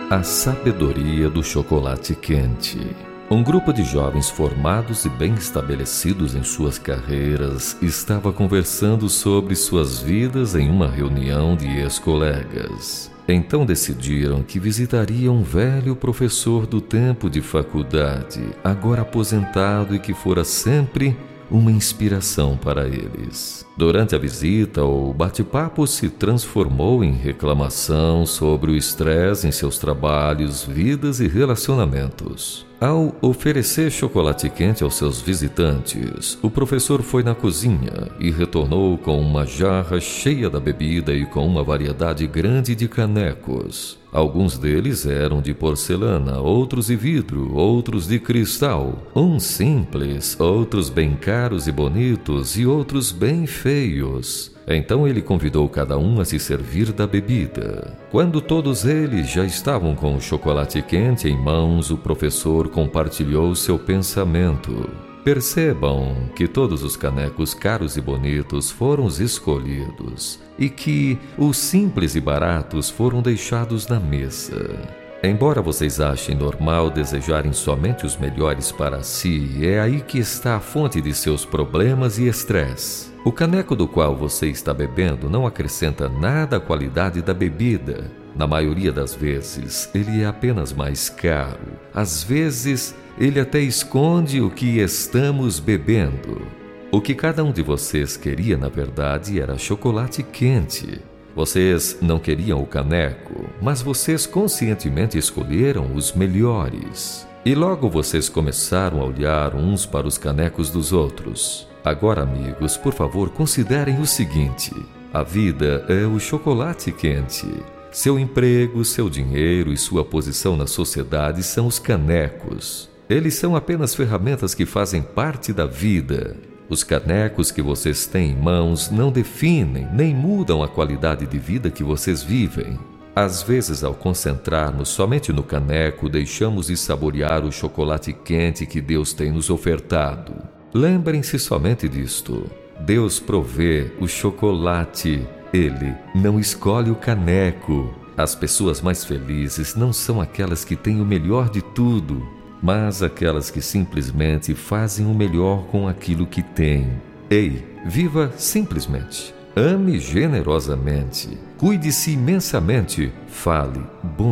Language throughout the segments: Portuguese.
A sabedoria do chocolate quente. Um grupo de jovens formados e bem estabelecidos em suas carreiras estava conversando sobre suas vidas em uma reunião de ex-colegas. Então decidiram que visitariam um velho professor do tempo de faculdade, agora aposentado e que fora sempre uma inspiração para eles. Durante a visita, o bate-papo se transformou em reclamação sobre o estresse em seus trabalhos, vidas e relacionamentos. Ao oferecer chocolate quente aos seus visitantes, o professor foi na cozinha e retornou com uma jarra cheia da bebida e com uma variedade grande de canecos. Alguns deles eram de porcelana, outros de vidro, outros de cristal, uns simples, outros bem caros e bonitos e outros bem feios. Então ele convidou cada um a se servir da bebida. Quando todos eles já estavam com o chocolate quente em mãos, o professor compartilhou seu pensamento. Percebam que todos os canecos caros e bonitos foram os escolhidos e que os simples e baratos foram deixados na mesa. Embora vocês achem normal desejarem somente os melhores para si, é aí que está a fonte de seus problemas e estresse. O caneco do qual você está bebendo não acrescenta nada à qualidade da bebida. Na maioria das vezes, ele é apenas mais caro. Às vezes, ele até esconde o que estamos bebendo. O que cada um de vocês queria, na verdade, era chocolate quente. Vocês não queriam o caneco, mas vocês conscientemente escolheram os melhores. E logo vocês começaram a olhar uns para os canecos dos outros. Agora, amigos, por favor, considerem o seguinte: a vida é o chocolate quente. Seu emprego, seu dinheiro e sua posição na sociedade são os canecos. Eles são apenas ferramentas que fazem parte da vida. Os canecos que vocês têm em mãos não definem nem mudam a qualidade de vida que vocês vivem. Às vezes, ao concentrarmos somente no caneco, deixamos de saborear o chocolate quente que Deus tem nos ofertado. Lembrem-se somente disto: Deus provê o chocolate, Ele não escolhe o caneco. As pessoas mais felizes não são aquelas que têm o melhor de tudo, mas aquelas que simplesmente fazem o melhor com aquilo que têm. Ei, viva simplesmente. Ame generosamente. Cuide-se imensamente. Fale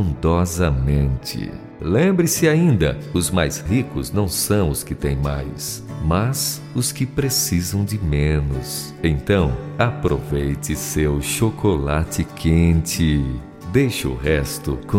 bondosamente. Lembre-se ainda, os mais ricos não são os que têm mais, mas os que precisam de menos. Então, aproveite seu chocolate quente. Deixe o resto com